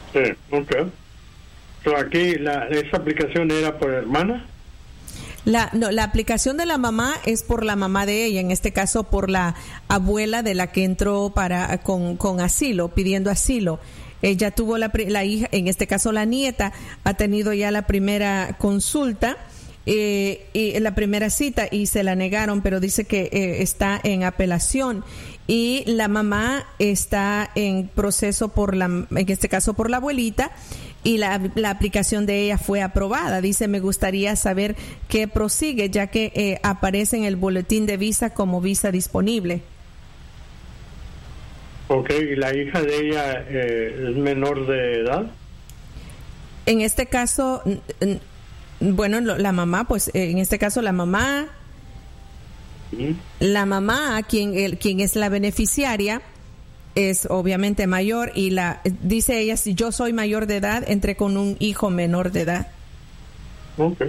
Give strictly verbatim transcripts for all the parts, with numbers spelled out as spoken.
Sí, ok. So, aquí la, esa aplicación era por hermana. La, no, la aplicación de la mamá es por la mamá de ella, en este caso por la abuela de la que entró para con, con asilo, pidiendo asilo. Ella tuvo la, la hija, en este caso la nieta, ha tenido ya la primera consulta, eh, y la primera cita y se la negaron, pero dice que eh, está en apelación. Y la mamá está en proceso por la, en este caso por la abuelita, y la, la aplicación de ella fue aprobada. Dice, me gustaría saber qué prosigue, ya que eh, aparece en el boletín de visa como visa disponible. Ok, ¿y la hija de ella eh, es menor de edad? En este caso, bueno, la mamá, pues en este caso la mamá... La mamá, quien, el, quien es la beneficiaria, es obviamente mayor y la dice ella, si yo soy mayor de edad, entré con un hijo menor de edad. Ok.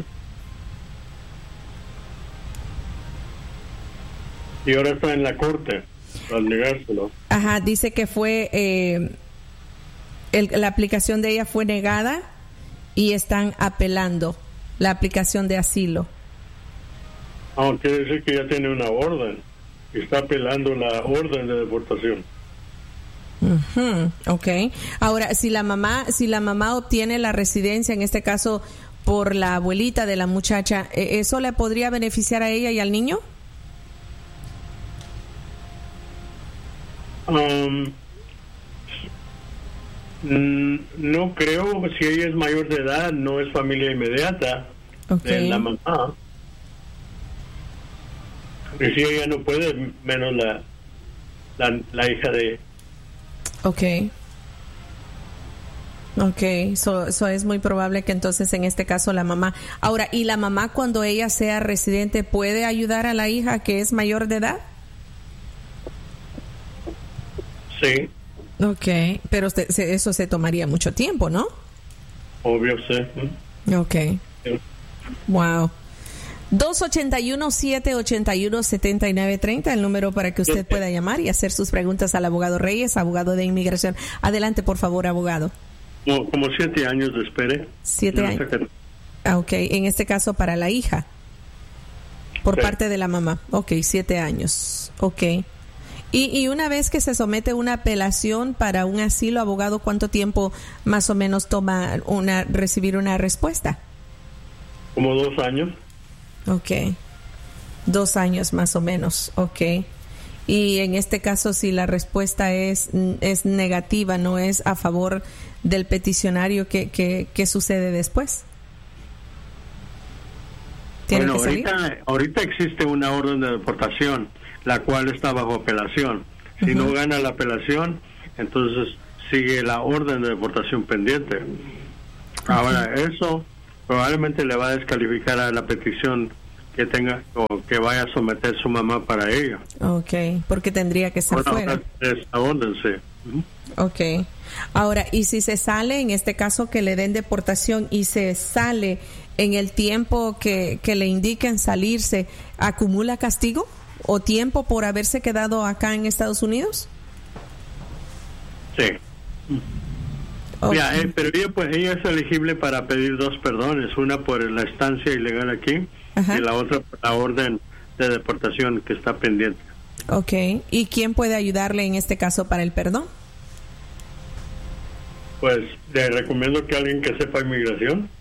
Y ahora está en la corte al negárselo. Ajá, dice que fue, eh, el, la aplicación de ella fue negada y están apelando la aplicación de asilo. Ah, quiere decir que ya tiene una orden. Está apelando la orden de deportación. Uh-huh, okay. Ahora, si la mamá, si la mamá obtiene la residencia, en este caso por la abuelita de la muchacha, ¿eso le podría beneficiar a ella y al niño? Um, no creo. Si ella es mayor de edad, no es familia inmediata okay. de la mamá. Y si ella no puede, menos la la, la hija de... Okay. Okay, eso so, so es muy probable que entonces en este caso la mamá... Ahora, ¿y la mamá cuando ella sea residente puede ayudar a la hija que es mayor de edad? Sí. Okay, pero usted, eso se tomaría mucho tiempo, ¿no? Obvio, sí. Okay. Sí. Wow. dos ocho uno, siete ocho uno, siete nueve tres cero, el número para que usted pueda llamar y hacer sus preguntas al abogado Reyes, abogado de inmigración. Adelante, por favor, abogado. No, como siete años de espere. Siete años. Ah, ok, en este caso para la hija, por sí. parte de la mamá. Ok, siete años. Ok. Y, y una vez que se somete una apelación para un asilo, abogado, ¿cuánto tiempo más o menos toma una recibir una respuesta? Como dos años. Okay, dos años más o menos, okay. Y en este caso, si la respuesta es es negativa, no es a favor del peticionario, ¿qué, qué, qué sucede después? Bueno, ahorita, ahorita existe una orden de deportación, la cual está bajo apelación. Si uh-huh. no gana la apelación, entonces sigue la orden de deportación pendiente. Uh-huh. Ahora, eso probablemente le va a descalificar a la petición que tenga o que vaya a someter su mamá para ella. Okay, porque tendría que estar fuera. Esa orden, sí. Uh-huh. Okay. Ahora, y si se sale, en este caso que le den deportación y se sale en el tiempo que, que le indiquen salirse, ¿acumula castigo o tiempo por haberse quedado acá en Estados Unidos? Sí. Okay. Ya, eh, pero ella, pues, ella es elegible para pedir dos perdones, una por la estancia ilegal aquí Ajá. y la otra por la orden de deportación que está pendiente. Okay. ¿Y quién puede ayudarle en este caso para el perdón? Pues le recomiendo que alguien que sepa inmigración.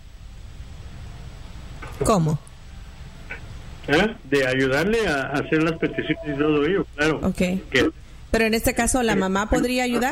¿Cómo? ¿Eh? De ayudarle a hacer las peticiones y todo ello, claro. Okay. Que, pero en este caso, ¿la mamá podría ayudar?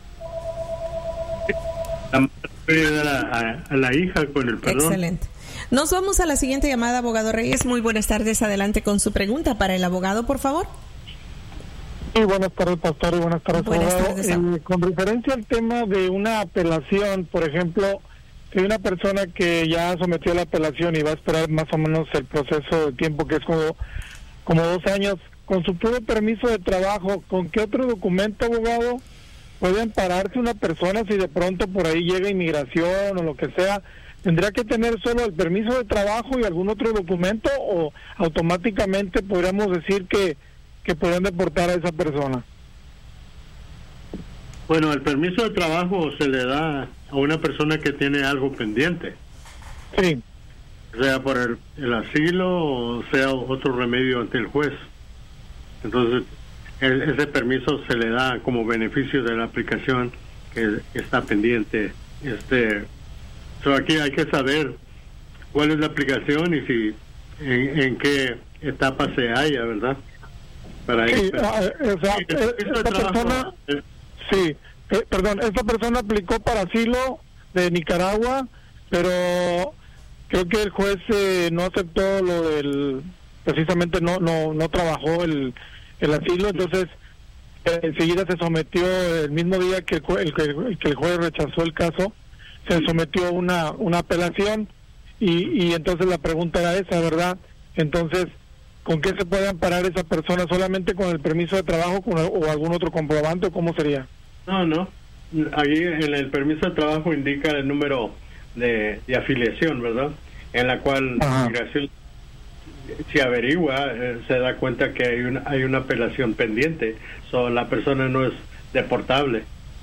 La mamá puede ayudar a, a, a la hija con el perdón. Excelente. Nos vamos a la siguiente llamada, abogado Reyes. Muy buenas tardes. Adelante con su pregunta para el abogado, por favor. Sí, buenas tardes, pastor, y buenas tardes, buenas abogado. Tardes, eh, con referencia al tema de una apelación, por ejemplo, si hay una persona que ya sometió la apelación y va a esperar más o menos el proceso de tiempo, que es como, como dos años, con su puro permiso de trabajo, ¿con qué otro documento, abogado, puede ampararse una persona si de pronto por ahí llega inmigración o lo que sea? ¿Tendría que tener solo el permiso de trabajo y algún otro documento, o automáticamente podríamos decir que que pueden deportar a esa persona? Bueno, el permiso de trabajo se le da a una persona que tiene algo pendiente. Sí. Sea por el, el asilo o sea otro remedio ante el juez. Entonces, el, ese permiso se le da como beneficio de la aplicación que, que está pendiente. Este, so aquí hay que saber cuál es la aplicación y si en, en qué etapa se halla, ¿verdad? Para sí, ir, uh, o sea, sí, esta persona, es, sí, eh, perdón, esta persona aplicó para asilo de Nicaragua, pero creo que el juez eh, no aceptó lo del, precisamente no no no trabajó el, el asilo, entonces eh, enseguida se sometió el mismo día que el, el, que, que el juez rechazó el caso, se sometió una una apelación y, y entonces la pregunta era esa, ¿verdad? Entonces, ¿con qué se puede amparar esa persona? ¿Solamente con el permiso de trabajo con el, o algún otro comprobante o cómo sería? No, no. Ahí en el permiso de trabajo indica el número de, de afiliación, ¿verdad? En la cual la migración, si averigua, eh, se da cuenta que hay una, hay una apelación pendiente. So, la persona no es deportable.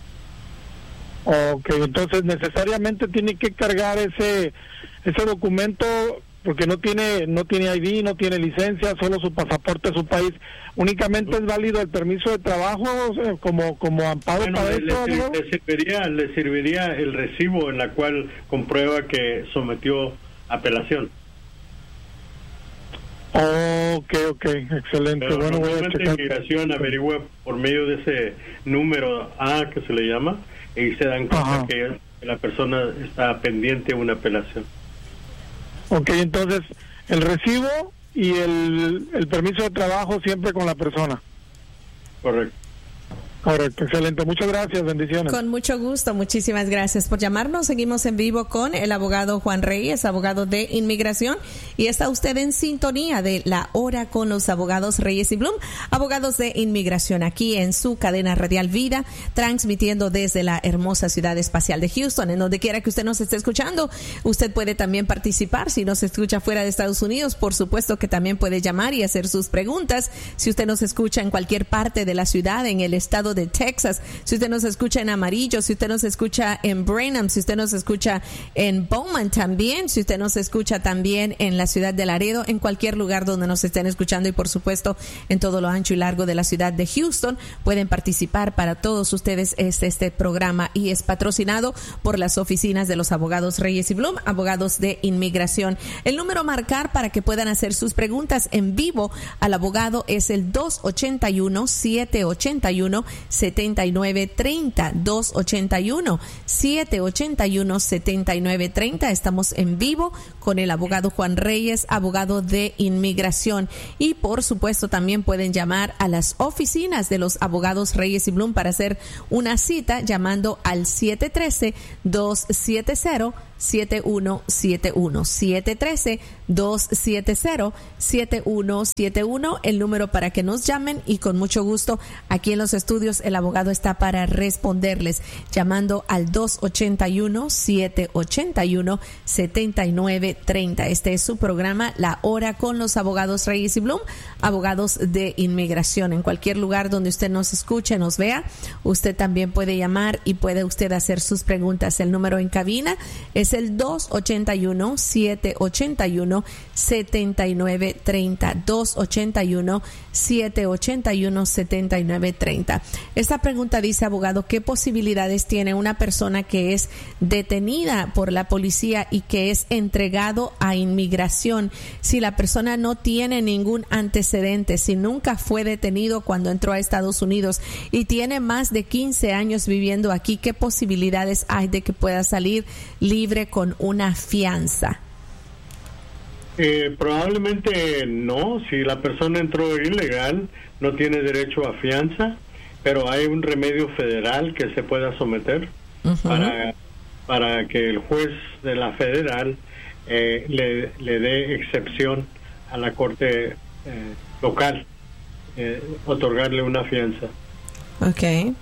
Ok, entonces necesariamente tiene que cargar ese ese documento porque no tiene no tiene I D, no tiene licencia, solo su pasaporte de su país. ¿Únicamente es válido el permiso de trabajo o sea, como como amparo bueno, para le, eso? Le, le, serviría, le serviría el recibo en la cual comprueba que sometió apelación. Ok, ok, excelente. Pero bueno, voy a checar. Inmigración averigua por medio de ese número A que se le llama y se dan cuenta Ajá. que la persona está pendiente de una apelación. Ok, entonces el recibo y el, el permiso de trabajo siempre con la persona. Correcto. Correcto, excelente. Muchas gracias, bendiciones. Con mucho gusto, muchísimas gracias por llamarnos. Seguimos en vivo con el abogado Juan Reyes, abogado de inmigración, y está usted en sintonía de La Hora con los abogados Reyes y Bloom, abogados de inmigración, aquí en su cadena radial Vida, transmitiendo desde la hermosa ciudad espacial de Houston. En donde quiera que usted nos esté escuchando, usted puede también participar. Si nos escucha fuera de Estados Unidos, por supuesto que también puede llamar y hacer sus preguntas. Si usted nos escucha en cualquier parte de la ciudad, en el estado de Texas, si usted nos escucha en Amarillo, si usted nos escucha en Brenham, si usted nos escucha en Bowman también, si usted nos escucha también en la ciudad de Laredo, en cualquier lugar donde nos estén escuchando y por supuesto en todo lo ancho y largo de la ciudad de Houston, pueden participar. Para todos ustedes este, este programa y es patrocinado por las oficinas de los abogados Reyes y Bloom, abogados de inmigración. El número a marcar para que puedan hacer sus preguntas en vivo al abogado es el dos ocho uno, siete ocho uno, siete nueve tres cero, dos ocho uno, siete ocho uno, siete nueve tres cero. Estamos en vivo con el abogado Juan Reyes, abogado de inmigración, y por supuesto también pueden llamar a las oficinas de los abogados Reyes y Bloom para hacer una cita llamando al siete uno tres, dos siete cero, siete uno siete uno, siete uno tres, dos siete cero, siete uno siete uno, el número para que nos llamen, y con mucho gusto aquí en los estudios el abogado está para responderles llamando al dos ocho uno, siete ocho uno, siete nueve tres cero. Este es su programa La Hora con los abogados Reyes y Bloom, abogados de inmigración. En cualquier lugar donde usted nos escuche, nos vea, usted también puede llamar y puede usted hacer sus preguntas. El número en cabina es el dos ocho uno, siete ocho uno, siete nueve tres cero, dos ocho uno, siete ocho uno, siete nueve tres cero. Esta pregunta dice, abogado, ¿qué posibilidades tiene una persona que es detenida por la policía y que es entregado a inmigración si la persona no tiene ningún antecedente, si nunca fue detenido cuando entró a Estados Unidos y tiene más de quince años viviendo aquí? ¿Qué posibilidades hay de que pueda salir libre con una fianza? Eh, probablemente no. Si la persona entró ilegal, no tiene derecho a fianza, pero hay un remedio federal que se pueda someter uh-huh. para, para que el juez de la federal eh, le, le dé excepción a la corte eh, local, eh, otorgarle una fianza. Ok.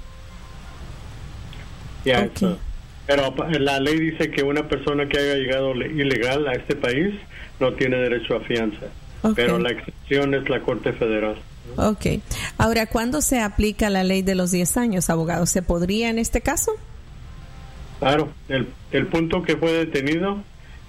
Ya, okay. Eso. Pero la ley dice que una persona que haya llegado ilegal a este país no tiene derecho a fianza. Okay. Pero la excepción es la Corte Federal. Ok. Ahora, ¿cuándo se aplica la ley de los diez años, abogado? ¿Se podría en este caso? Claro, el, el punto que fue detenido,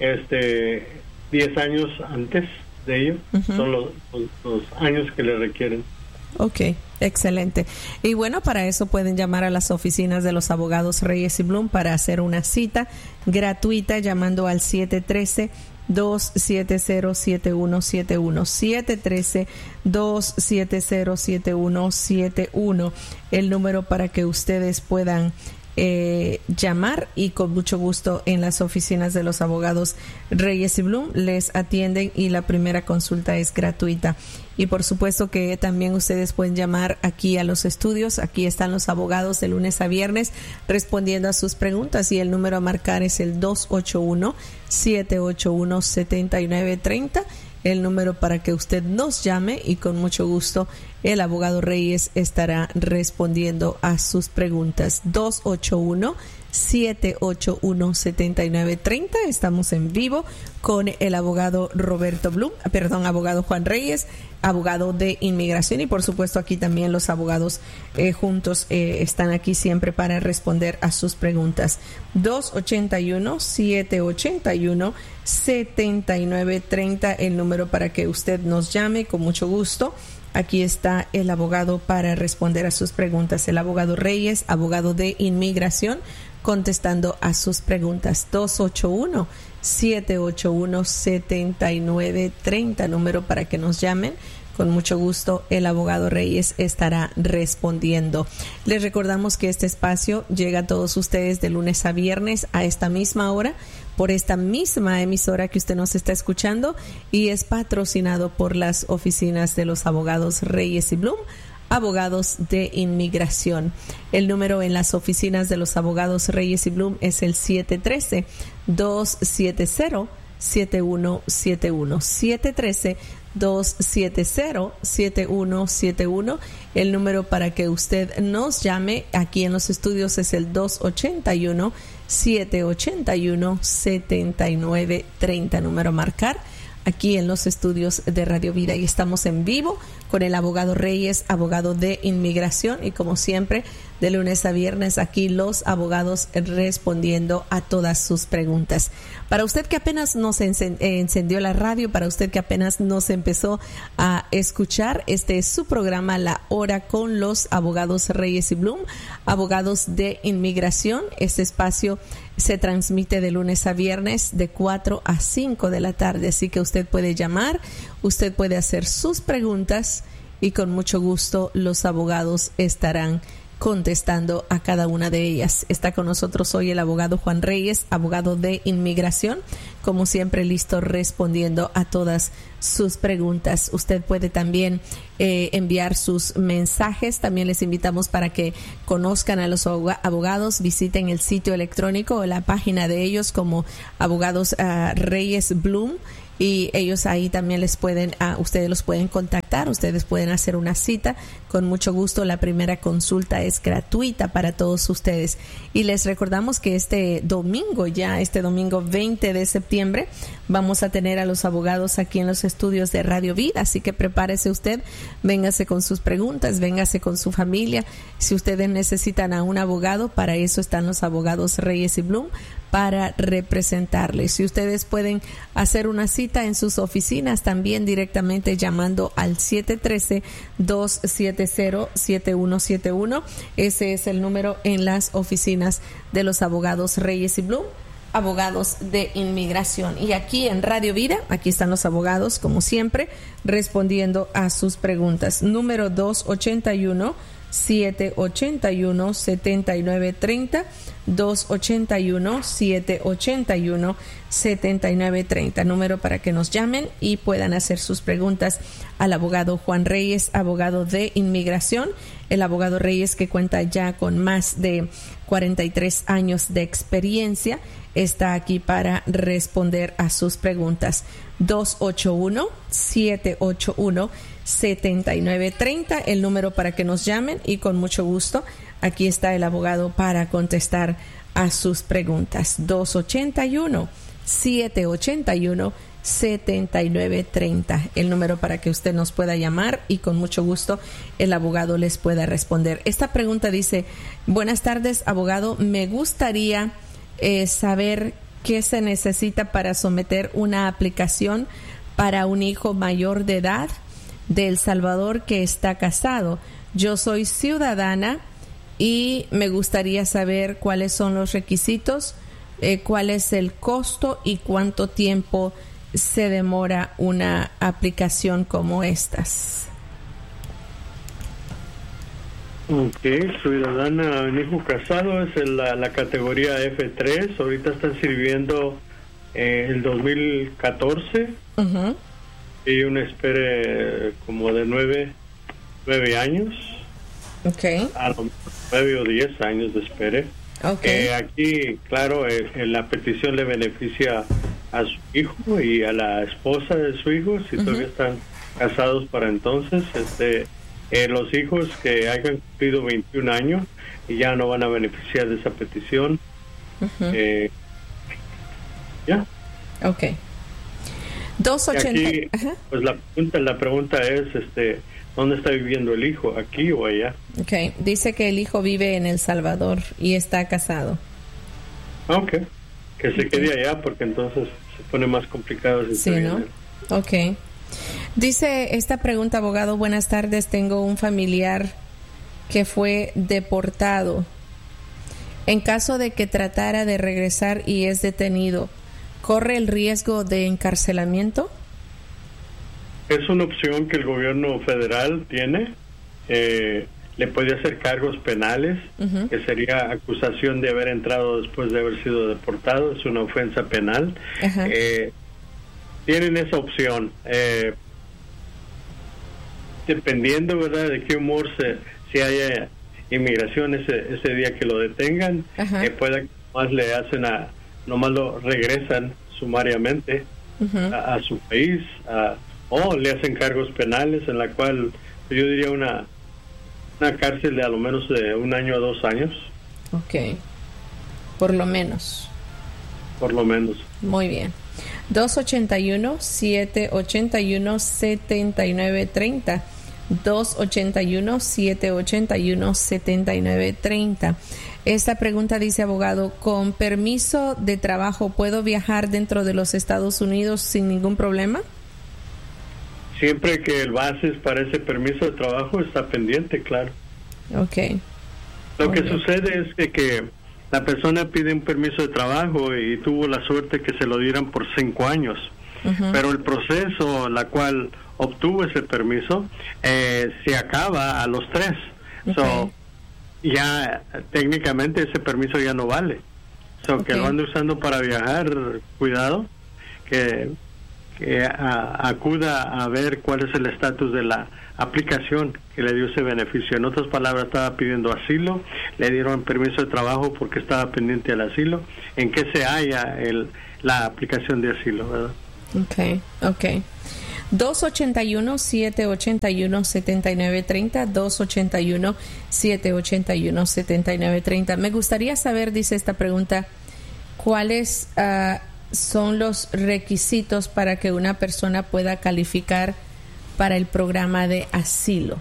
este, diez años antes de ello, uh-huh. son los, los, los años que le requieren. Ok, excelente. Y bueno, para eso pueden llamar a las oficinas de los abogados Reyes y Bloom para hacer una cita gratuita llamando al siete uno tres, dos siete cero, siete uno siete uno, siete uno tres, dos siete cero, siete uno siete uno, el número para que ustedes puedan Eh, llamar, y con mucho gusto en las oficinas de los abogados Reyes y Bloom les atienden y la primera consulta es gratuita. Y por supuesto que también ustedes pueden llamar aquí a los estudios. Aquí están los abogados de lunes a viernes respondiendo a sus preguntas, y el número a marcar es el dos ocho uno, siete ocho uno, siete nueve tres cero, el número para que usted nos llame, y con mucho gusto el abogado Reyes estará respondiendo a sus preguntas. Dos ocho uno, siete ocho uno, siete nueve tres cero. Estamos en vivo con el abogado Roberto Bloom, perdón, abogado Juan Reyes, abogado de inmigración, y por supuesto aquí también los abogados eh, juntos eh, están aquí siempre para responder a sus preguntas. Dos ocho uno, siete ocho uno, siete nueve tres cero, el número para que usted nos llame, con mucho gusto. Aquí está el abogado para responder a sus preguntas, el abogado Reyes, abogado de inmigración, contestando a sus preguntas. Dos ocho uno, siete ocho uno, siete nueve tres cero, número para que nos llamen. Con mucho gusto el abogado Reyes estará respondiendo. Les recordamos que este espacio llega a todos ustedes de lunes a viernes a esta misma hora, por esta misma emisora que usted nos está escuchando, y es patrocinado por las oficinas de los abogados Reyes y Bloom, abogados de inmigración. El número en las oficinas de los abogados Reyes y Bloom es el siete uno tres, dos siete cero, siete uno siete uno, siete uno tres, dos siete cero, siete uno siete uno. El número para que usted nos llame aquí en los estudios es el dos ocho uno, siete ocho uno, siete nueve tres cero, número a marcar aquí en los estudios de Radio Vida. Y estamos en vivo con el abogado Reyes, abogado de inmigración, y como siempre de lunes a viernes aquí los abogados respondiendo a todas sus preguntas. Para usted que apenas nos encendió la radio, para usted que apenas nos empezó a escuchar, este es su programa La Hora con los abogados Reyes y Bloom, abogados de inmigración. Este espacio se transmite de lunes a viernes de cuatro a cinco de la tarde, así que usted puede llamar, usted puede hacer sus preguntas, y con mucho gusto los abogados estarán contestando a cada una de ellas. Está con nosotros hoy el abogado Juan Reyes, abogado de inmigración, como siempre listo respondiendo a todas sus preguntas. Usted puede también eh, enviar sus mensajes. También les invitamos para que conozcan a los abogados, visiten el sitio electrónico o la página de ellos como abogados uh, Reyes Bloom, y ellos ahí también les pueden, uh, ustedes los pueden contactar, ustedes pueden hacer una cita con mucho gusto. La primera consulta es gratuita para todos ustedes. Y les recordamos que este domingo, ya este domingo veinte de septiembre, vamos a tener a los abogados aquí en los estudios de Radio Vida, así que prepárese usted, véngase con sus preguntas, véngase con su familia. Si ustedes necesitan a un abogado, para eso están los abogados Reyes y Bloom, para representarles. Si ustedes pueden hacer una cita en sus oficinas, también directamente llamando al siete uno tres, dos siete cero, siete uno siete uno. Ese es el número en las oficinas de los abogados Reyes y Bloom, abogados de inmigración. Y aquí en Radio Vida, aquí están los abogados, como siempre, respondiendo a sus preguntas. Número dos ocho uno, siete ocho uno, siete nueve tres cero, dos ocho uno, siete ocho uno, siete nueve tres cero, número para que nos llamen y puedan hacer sus preguntas al abogado Juan Reyes, abogado de inmigración. El abogado Reyes, que cuenta ya con más de cuarenta y tres años de experiencia, está aquí para responder a sus preguntas. Dos ocho uno, siete ocho uno, siete nueve tres cero, el número para que nos llamen, y con mucho gusto aquí está el abogado para contestar a sus preguntas. Dos ocho uno, siete ocho uno, setenta y nueve treinta, el número para que usted nos pueda llamar y con mucho gusto el abogado les pueda responder. Esta pregunta dice: buenas tardes, abogado, me gustaría eh, saber qué se necesita para someter una aplicación para un hijo mayor de edad de El Salvador que está casado. Yo soy ciudadana y me gustaría saber cuáles son los requisitos, eh, cuál es el costo y cuánto tiempo se demora una aplicación como estas. Ok, ciudadana, un hijo casado es la, la categoría F tres. Ahorita están sirviendo eh, el dos mil catorce. Uh-huh. Y uno espere como de nueve, nueve años. Okay. A lo mejor nueve o diez años de espere. Okay. Eh, aquí, claro, eh, la petición le beneficia a su hijo y a la esposa de su hijo, si uh-huh. todavía están casados para entonces. Este, eh, los hijos que hayan cumplido veintiún años y ya no van a beneficiar de esa petición. Uh-huh. Eh, ya. Okay. dos ochenta. Aquí, uh-huh. pues la pregunta, la pregunta es, este, ¿dónde está viviendo el hijo? ¿Aquí o allá? Okay. Dice que el hijo vive en El Salvador y está casado. Ok. Que se okay. quede allá porque entonces se pone más complicado. Si sí, ¿no? Ok. Dice esta pregunta, abogado, buenas tardes, tengo un familiar que fue deportado. En caso de que tratara de regresar y es detenido, ¿corre el riesgo de encarcelamiento? Es una opción que el gobierno federal tiene. Eh, le puede hacer cargos penales, uh-huh. que sería acusación de haber entrado después de haber sido deportado. Es una ofensa penal. Uh-huh. Eh, tienen esa opción. Eh, dependiendo, ¿verdad?, de qué humor se, si haya inmigración ese, ese día que lo detengan, uh-huh. eh, pueda que más le hacen a, nomás lo regresan sumariamente uh-huh. a, a su país, a, o le hacen cargos penales en la cual yo diría una una cárcel de a lo menos de un año a dos años. Ok, por lo menos. Por lo menos. Muy bien. dos ochenta y uno, siete ochenta y uno, setenta y nueve treinta. dos ochenta y uno, siete ochenta y uno, setenta y nueve treinta. Esta pregunta dice, abogado, ¿con permiso de trabajo puedo viajar dentro de los Estados Unidos sin ningún problema? Siempre que el basis para ese permiso de trabajo está pendiente, claro. Ok. Lo Muy que bien. sucede es que, que la persona pide un permiso de trabajo y tuvo la suerte que se lo dieran por cinco años. Uh-huh. Pero el proceso, la cual obtuvo ese permiso, eh, se acaba a los tres. Okay. So, ya técnicamente ese permiso ya no vale. So, okay. que lo ande usando para viajar, cuidado, que... que a, acuda a ver cuál es el estatus de la aplicación que le dio ese beneficio. En otras palabras, estaba pidiendo asilo, le dieron permiso de trabajo porque estaba pendiente del asilo. ¿En qué se halla el, la aplicación de asilo, verdad? Ok, ok. dos ochenta y uno, siete ochenta y uno, setenta y nueve treinta, dos ochenta y uno, siete ochenta y uno, setenta y nueve treinta. Me gustaría saber, dice esta pregunta, ¿cuáles uh, son los requisitos para que una persona pueda calificar para el programa de asilo?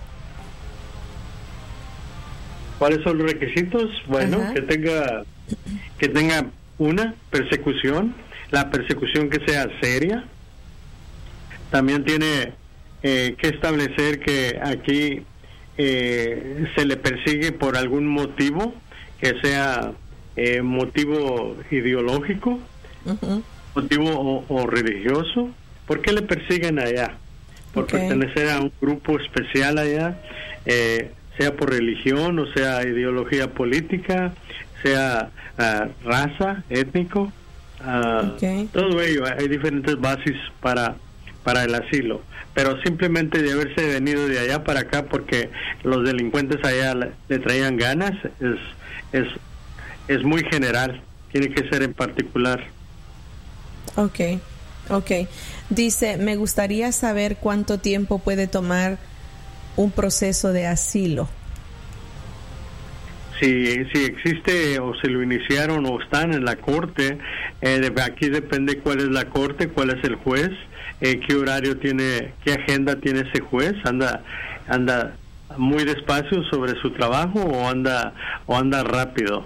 ¿Cuáles son los requisitos? Bueno, Ajá. que tenga que tenga una persecución, la persecución que sea seria. También tiene eh, que establecer que aquí eh, se le persigue por algún motivo, que sea eh, motivo ideológico, uh-huh. motivo o, o religioso. ¿Por qué le persiguen allá? Por okay. pertenecer a un grupo especial allá, eh, sea por religión o sea ideología política, sea uh, raza, étnico, uh, okay. todo ello. Hay diferentes bases para para el asilo, pero simplemente de haberse venido de allá para acá porque los delincuentes allá le, le traían ganas, es es es muy general, tiene que ser en particular. Okay, okay. Dice, me gustaría saber cuánto tiempo puede tomar un proceso de asilo. si si existe o si lo iniciaron o están en la corte, eh, de, aquí depende cuál es la corte, cuál es el juez, eh, qué horario tiene, qué agenda tiene ese juez, anda anda muy despacio sobre su trabajo o anda o anda rápido.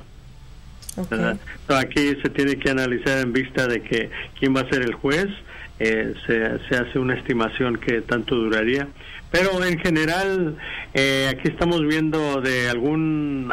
Okay. So, aquí se tiene que analizar en vista de que quién va a ser el juez, eh, se, se hace una estimación que tanto duraría, pero en general eh, aquí estamos viendo de algún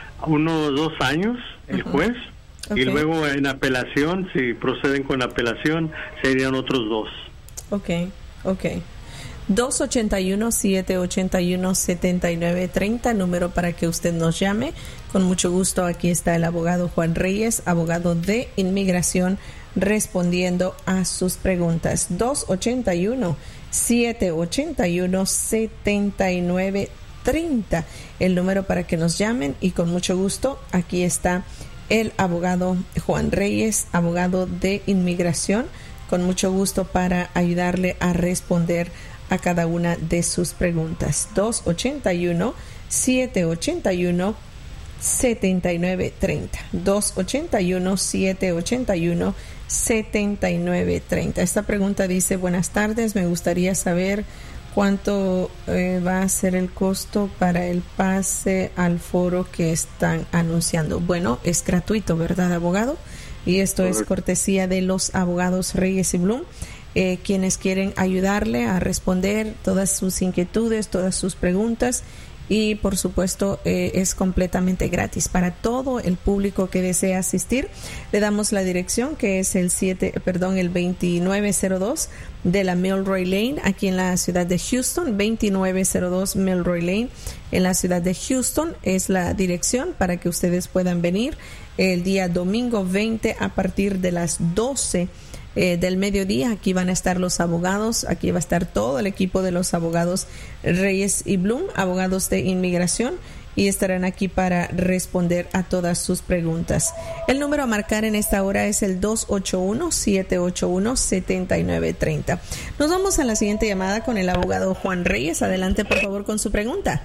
unos dos años el juez. Okay. Y luego en apelación, si proceden con apelación, serían otros dos. Okay, okay. dos ochenta y uno, siete ochenta y uno, setenta y nueve treinta, número para que usted nos llame. Con mucho gusto, aquí está el abogado Juan Reyes, abogado de inmigración, respondiendo a sus preguntas. dos ochenta y uno, siete ochenta y uno, setenta y nueve treinta, el número para que nos llamen, y con mucho gusto, aquí está el abogado Juan Reyes, abogado de inmigración, con mucho gusto para ayudarle a responder a cada una de sus preguntas. dos ochenta y uno, siete ochenta y uno, setenta y nueve treinta. dos ochenta y uno, siete ochenta y uno, setenta y nueve treinta. Esta pregunta dice: buenas tardes, me gustaría saber cuánto eh, va a ser el costo para el pase al foro que están anunciando. Bueno, es gratuito, ¿verdad, abogado? Y esto es cortesía de los abogados Reyes y Bloom, eh, quienes quieren ayudarle a responder todas sus inquietudes, todas sus preguntas, y por supuesto eh, es completamente gratis para todo el público que desea asistir. Le damos la dirección, que es el siete, perdón, el veintinueve cero dos de la Milroy Lane, aquí en la ciudad de Houston. Veintinueve cero dos Milroy Lane en la ciudad de Houston es la dirección para que ustedes puedan venir el día domingo veinte a partir de las doce Eh, del mediodía. Aquí van a estar los abogados, aquí va a estar todo el equipo de los abogados Reyes y Bloom, abogados de inmigración, y estarán aquí para responder a todas sus preguntas. El número a marcar en esta hora es el dos ocho uno, siete ocho uno, siete nueve tres cero. Nos vamos a la siguiente llamada con el abogado Juan Reyes. Adelante, por favor, con su pregunta.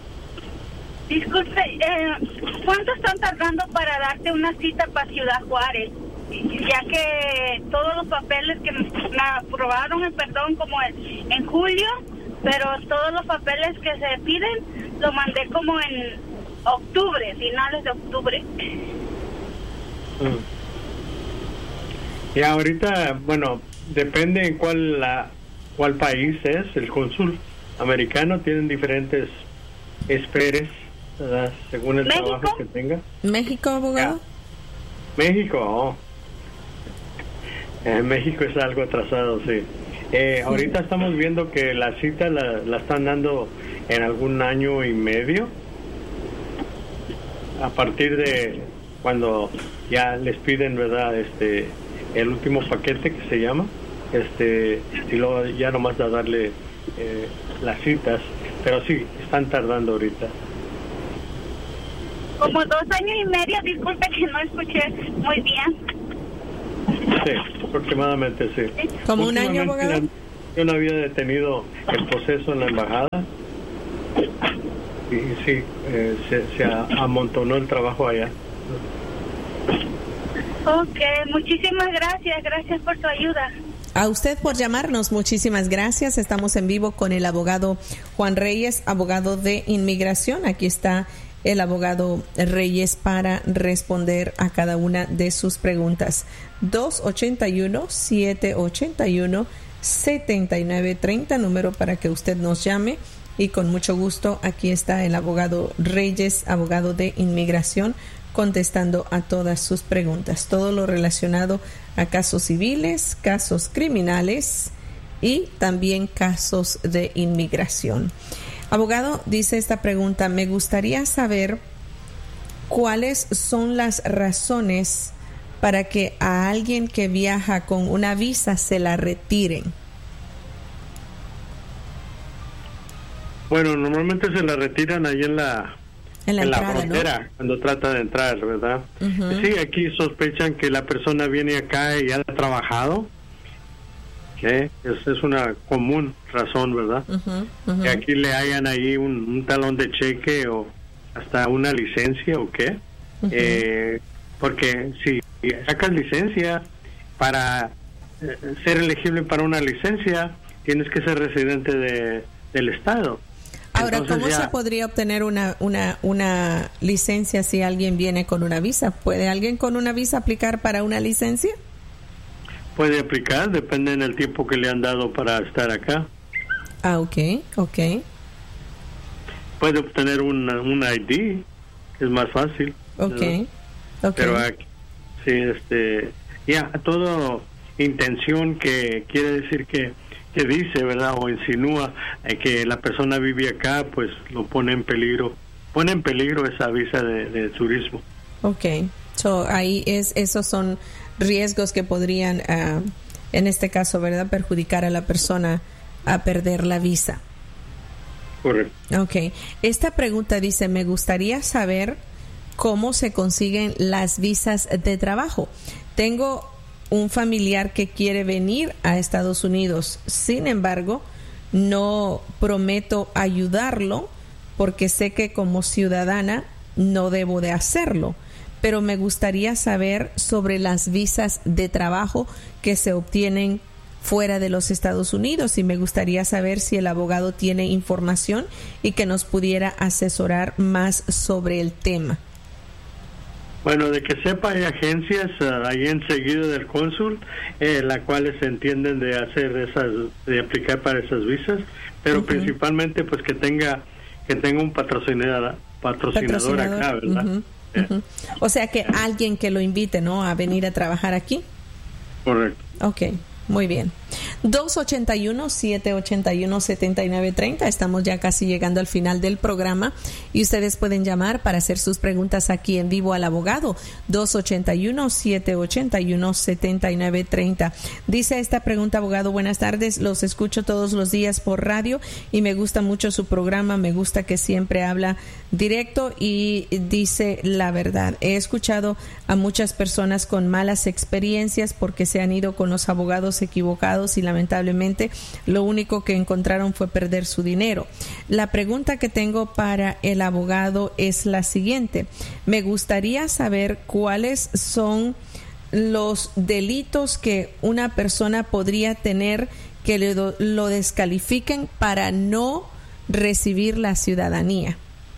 Disculpe, eh, ¿cuánto están tardando para darte una cita para Ciudad Juárez? Ya que todos los papeles que me aprobaron el perdón como en, en julio, pero todos los papeles que se piden lo mandé como en octubre, finales de octubre. Y ahorita, bueno, depende en cuál la cuál país es el cónsul americano, tienen diferentes esperes, ¿verdad? Según el ¿México? trabajo que tenga. ¿México, abogado? Ya. México, oh. En México es algo atrasado, sí. Eh, ahorita estamos viendo que la cita la, la están dando en algún año y medio, a partir de cuando ya les piden, ¿verdad? Este, el último paquete que se llama, este, y luego ya nomás a darle eh, las citas, pero sí, están tardando ahorita. Como dos años y medio, disculpe que no escuché muy bien. Sí, aproximadamente sí. ¿Como un año, abogado? Yo no había detenido el proceso en la embajada y sí, eh, se, se amontonó el trabajo allá. Ok, muchísimas gracias, gracias por tu ayuda. A usted por llamarnos, muchísimas gracias. Estamos en vivo con el abogado Juan Reyes, abogado de inmigración. Aquí está el abogado Reyes para responder a cada una de sus preguntas. dos ochenta y uno, siete ochenta y uno, setenta y nueve treinta, número para que usted nos llame, y con mucho gusto aquí está el abogado Reyes, abogado de inmigración, contestando a todas sus preguntas, todo lo relacionado a casos civiles, casos criminales y también casos de inmigración. Abogado, dice esta pregunta: me gustaría saber cuáles son las razones para que a alguien que viaja con una visa se la retiren. Bueno, normalmente se la retiran ahí en la, en la, en entrada, la frontera, ¿no? Cuando trata de entrar, ¿verdad? Uh-huh. Sí, aquí sospechan que la persona viene acá y ha trabajado. ¿Okay? Es, es una común razón, ¿verdad? Uh-huh, uh-huh. Que aquí le hayan ahí un, un talón de cheque o, hasta una licencia o qué. Uh-huh. Eh, porque si sacas licencia, para eh, ser elegible para una licencia, tienes que ser residente de, del estado. Ahora, Entonces, ¿cómo ya, se podría obtener una, una, una licencia si alguien viene con una visa? ¿Puede alguien con una visa aplicar para una licencia? Puede aplicar, depende del tiempo que le han dado para estar acá. Ah, ok, ok. Puede obtener un, un I D, es más fácil. Ok, okay. Pero aquí, sí, este, ya, todo intención que quiere decir que, que dice, ¿verdad? O insinúa eh, que la persona vive acá, pues lo pone en peligro, pone en peligro esa visa de, de turismo. Ok, so ahí es, esos son riesgos que podrían, uh, en este caso, ¿verdad?, perjudicar a la persona a perder la visa. Correcto. Ok, esta pregunta dice, me gustaría saber cómo se consiguen las visas de trabajo. Tengo un familiar que quiere venir a Estados Unidos, sin embargo, no prometo ayudarlo porque sé que como ciudadana no debo de hacerlo, pero me gustaría saber sobre las visas de trabajo que se obtienen fuera de los Estados Unidos y me gustaría saber si el abogado tiene información y que nos pudiera asesorar más sobre el tema. Bueno, de que sepa, hay agencias uh, ahí enseguida del cónsul, eh, las cuales se entienden de hacer esas, de aplicar para esas visas, pero uh-huh. principalmente pues que tenga que tenga un patrocinador, patrocinador, patrocinador. acá, ¿verdad? Uh-huh. Eh. Uh-huh. O sea que alguien que lo invite, ¿no?, a venir a trabajar aquí. Correcto. Okay. Muy bien. dos ochenta y uno, siete ochenta y uno, setenta y nueve treinta. Estamos ya casi llegando al final del programa y ustedes pueden llamar para hacer sus preguntas aquí en vivo al abogado. dos ochenta y uno, siete ochenta y uno, setenta y nueve treinta. Dice esta pregunta, abogado, buenas tardes. Los escucho todos los días por radio y me gusta mucho su programa. Me gusta que siempre habla directo y dice la verdad. He escuchado a muchas personas con malas experiencias porque se han ido con los abogados equivocados y lamentablemente lo único que encontraron fue perder su dinero. La pregunta que tengo para el abogado es la siguiente. Me gustaría saber cuáles son los delitos que una persona podría tener que le do, lo descalifiquen para no recibir la ciudadanía.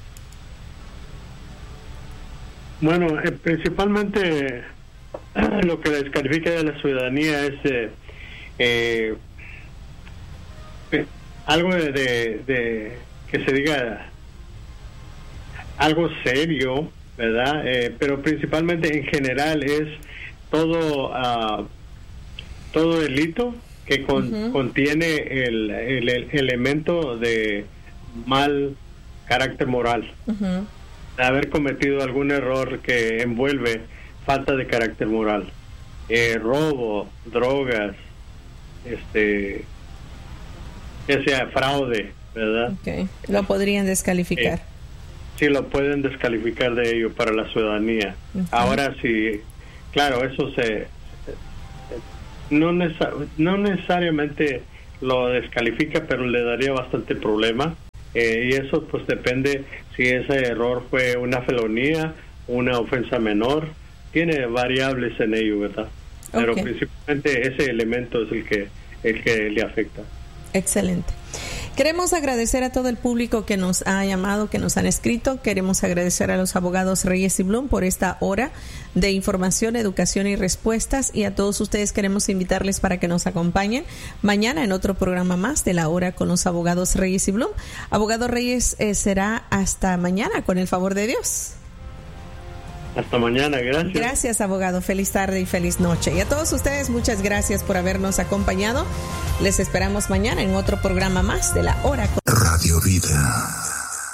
Bueno, eh, principalmente lo que descalifica de la ciudadanía es eh, eh, eh, algo de, de, de que se diga algo serio, ¿verdad? Eh, pero principalmente en general es todo uh, todo delito que con, uh-huh. contiene el, el, el elemento de mal carácter moral, uh-huh. de haber cometido algún error que envuelve falta de carácter moral, eh, robo, drogas, este, que sea fraude, ¿verdad? Okay. Lo podrían descalificar. Eh, sí, lo pueden descalificar de ello para la ciudadanía. Uh-huh. Ahora sí, claro, eso se no, neces- no necesariamente lo descalifica, pero le daría bastante problema. Eh, y eso pues depende si ese error fue una felonía, una ofensa menor. Tiene variables en ello, ¿verdad? Pero okay. principalmente ese elemento es el que el que le afecta. Excelente. Queremos agradecer a todo el público que nos ha llamado, que nos han escrito. Queremos agradecer a los abogados Reyes y Blum por esta hora de información, educación y respuestas. Y a todos ustedes queremos invitarles para que nos acompañen mañana en otro programa más de la hora con los abogados Reyes y Blum. Abogado Reyes, eh, será hasta mañana, con el favor de Dios. Hasta mañana, gracias. Gracias, abogado. Feliz tarde y feliz noche. Y a todos ustedes, muchas gracias por habernos acompañado. Les esperamos mañana en otro programa más de la hora con Radio Vida.